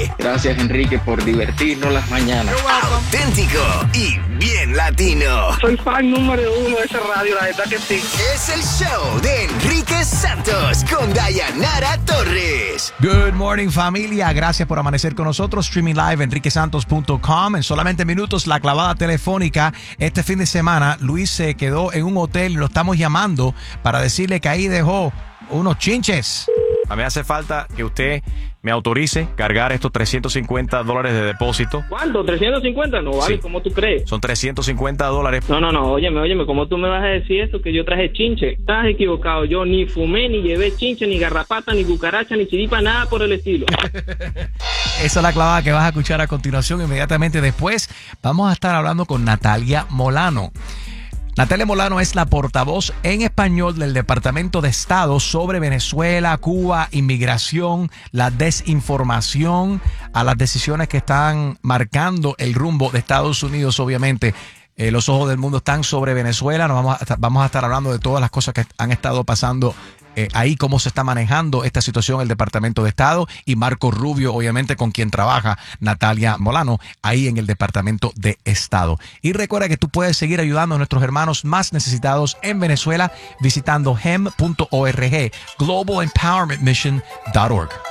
Gracias, Enrique, por divertirnos las mañanas. Auténtico y bien latino. Soy fan número 1 de esa radio, la verdad que sí. Es el show de Enrique Santos con Dayanara Torres. Good morning, familia. Gracias por amanecer con nosotros. Streaming live enriquesantos.com. En solamente minutos, la clavada telefónica. Este fin de semana, Luis se quedó en un hotel y lo estamos llamando para decirle que ahí dejó unos chinches. A mí hace falta que usted me autorice cargar estos $350 de depósito. ¿Cuánto? ¿350? No vale, Sí. ¿cómo tú crees? Son $350. No, óyeme, ¿cómo tú me vas a decir eso? Que yo traje chinche. Estás equivocado, yo ni fumé, ni llevé chinche, ni garrapata, ni cucaracha, ni chiripa, nada por el estilo. Esa es la clavada que vas a escuchar a continuación. Inmediatamente después vamos a estar hablando con Natalia Molano. Natalia Molano es la portavoz en español del Departamento de Estado sobre Venezuela, Cuba, inmigración, la desinformación, a las decisiones que están marcando el rumbo de Estados Unidos, obviamente. Los ojos del mundo están sobre Venezuela. Vamos a estar hablando de todas las cosas que han estado pasando ahí, cómo se está manejando esta situación en el Departamento de Estado, y Marco Rubio, obviamente, con quien trabaja Natalia Molano ahí en el Departamento de Estado. Y recuerda que tú puedes seguir ayudando a nuestros hermanos más necesitados en Venezuela visitando hem.org, globalempowermentmission.org.